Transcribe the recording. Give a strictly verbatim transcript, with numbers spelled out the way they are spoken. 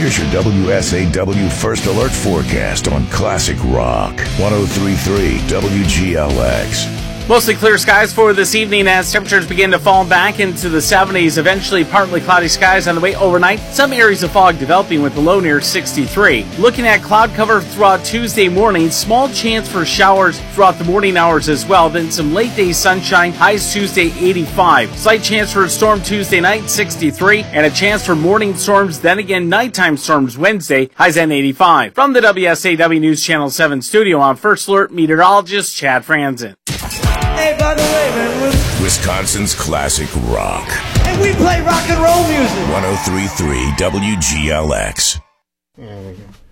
Here's your W S A W First Alert forecast on Classic Rock. one oh three point three W G L X. Mostly clear skies for this evening as temperatures begin to fall back into the seventies. Eventually partly cloudy skies on the way overnight. Some areas of fog developing with the low near sixty-three. Looking at cloud cover throughout Tuesday morning. Small chance for showers throughout the morning hours as well. Then some late day sunshine. Highs Tuesday eighty-five. Slight chance for a storm Tuesday night sixty-three. And a chance for morning storms. Then again nighttime storms Wednesday. Highs at eighty-five. From the W S A W News Channel seven studio, I'm First Alert meteorologist Chad Franzen. Hey, by the way, man, we're... Wisconsin's Classic Rock. And we play rock and roll music. one oh three point three W G L X. There we go.